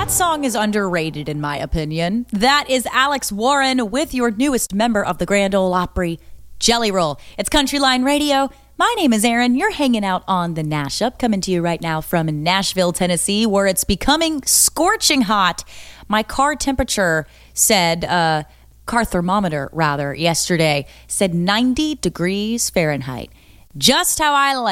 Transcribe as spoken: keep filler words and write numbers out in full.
That song is underrated, in my opinion. That is Alex Warren with your newest member of the Grand Ole Opry, Jelly Roll. It's Countryline Radio. My name is Erin. You're hanging out on the Nash Up, coming to you right now from Nashville, Tennessee, where it's becoming scorching hot. My car temperature said, uh, car thermometer rather, yesterday said ninety degrees Fahrenheit. Just how I like